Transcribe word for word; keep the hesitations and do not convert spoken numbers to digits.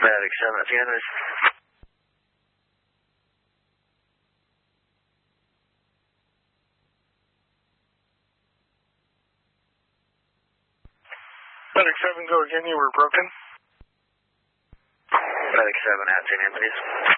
Medic seven at Gathers. Medic seven, go again, you were broken. Medic seven at Saint Anthony's.